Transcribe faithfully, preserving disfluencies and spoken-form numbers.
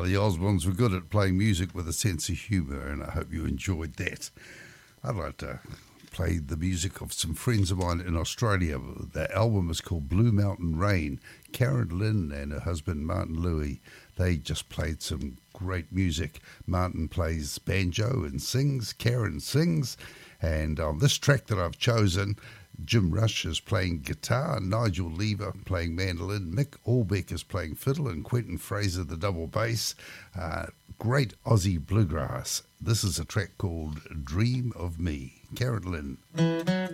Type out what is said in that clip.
Well, the Osmonds were good at playing music with a sense of humour, and I hope you enjoyed that. I'd like to play the music of some friends of mine in Australia. The album is called Blue Mountain Rain. Karen Lynn and her husband Martin Louis, they just played some great music. Martin plays banjo and sings, Karen sings, and on this track that I've chosen, Jim Rush is playing guitar, Nigel Lever playing mandolin, Mick Allbeck is playing fiddle, and Quentin Fraser the double bass. Uh, great Aussie bluegrass. This is a track called Dream of Me. Karen Lynn.